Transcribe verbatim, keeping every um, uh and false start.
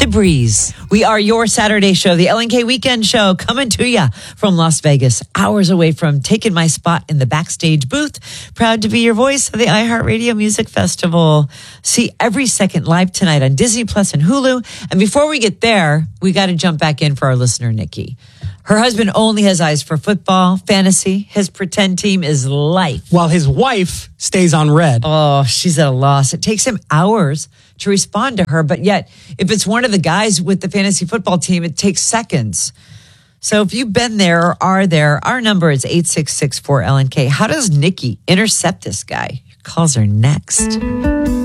The Breeze. We are your Saturday show, the L N K Weekend Show, coming to you from Las Vegas, hours away from taking my spot in the backstage booth. Proud to be your voice of the iHeartRadio Music Festival. See every second live tonight on Disney Plus and Hulu. And before we get there, we got to jump back in for our listener, Nikki. Her husband only has eyes for football, fantasy. His pretend team is life. While his wife stays on red. Oh, she's at a loss. It takes him hours to respond to her. But yet, if it's one of the guys with the fantasy football team, it takes seconds. So if you've been there or are there, our number is eight six six four L N K. How does Nikki intercept this guy? Your calls are next.